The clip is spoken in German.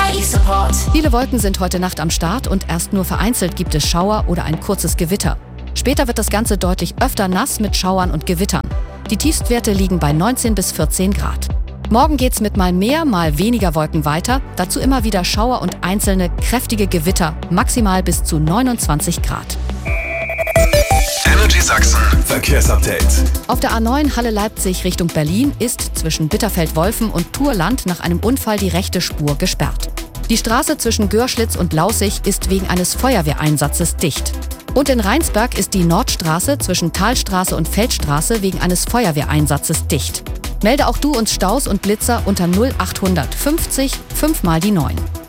KI-Support. Viele Wolken sind heute Nacht am Start und erst nur vereinzelt gibt es Schauer oder ein kurzes Gewitter. Später wird das Ganze deutlich öfter nass mit Schauern und Gewittern. Die Tiefstwerte liegen bei 19 bis 14 Grad. Morgen geht's mit mal mehr, mal weniger Wolken weiter. Dazu immer wieder Schauer und einzelne kräftige Gewitter, maximal bis zu 29 Grad. Energy Sachsen Verkehrsupdate. Auf der A9 Halle-Leipzig Richtung Berlin ist zwischen Bitterfeld-Wolfen und Turland nach einem Unfall die rechte Spur gesperrt. Die Straße zwischen Görschlitz und Laußig ist wegen eines Feuerwehreinsatzes dicht. Und in Rheinsberg ist die Nordstraße zwischen Talstraße und Feldstraße wegen eines Feuerwehreinsatzes dicht. Melde auch du uns Staus und Blitzer unter 0800 50 5 mal die 9.